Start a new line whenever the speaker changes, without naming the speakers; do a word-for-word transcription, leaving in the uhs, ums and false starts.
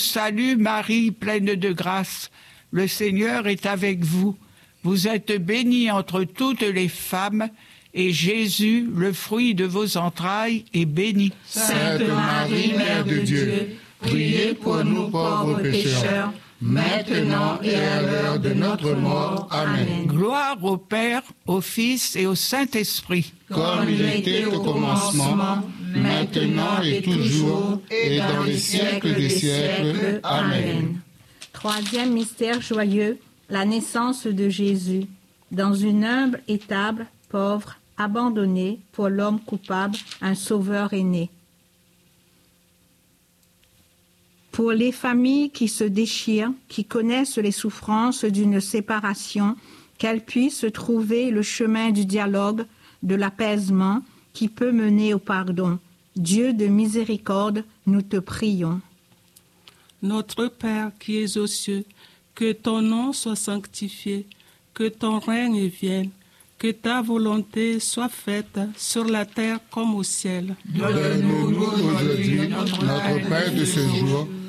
Salut Marie, pleine de grâce, le Seigneur est avec vous. Vous êtes bénie entre toutes les femmes, et Jésus, le fruit de vos entrailles, est béni.
Sainte Marie, Mère de Dieu, priez pour nous pauvres pécheurs, maintenant et à l'heure de notre mort. Amen.
Gloire au Père, au Fils et au Saint-Esprit.
Comme il était au commencement, maintenant et toujours, et dans les siècles des siècles. Amen.
Troisième mystère joyeux, la naissance de Jésus. Dans une humble étable, pauvre, abandonnée, pour l'homme coupable, un sauveur est né. Pour les familles qui se déchirent, qui connaissent les souffrances d'une séparation, qu'elles puissent trouver le chemin du dialogue, de l'apaisement, qui peut mener au pardon. Dieu de miséricorde, nous te prions.
Notre Père qui es aux cieux, que ton nom soit sanctifié, que ton règne vienne, que ta volonté soit faite sur la terre comme au ciel.
Donne-nous aujourd'hui notre pain de ce jour.